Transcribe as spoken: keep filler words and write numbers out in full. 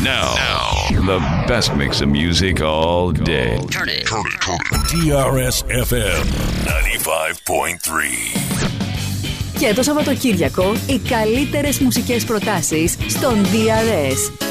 Now, now, the best mix of music all day. Turn it. Turn it. Turn it. ντι αρ ες εφ εμ ninety-five point three. Και το Σαββατοκύριακο οι καλύτερες μουσικές προτάσεις στον ντι αρ ες.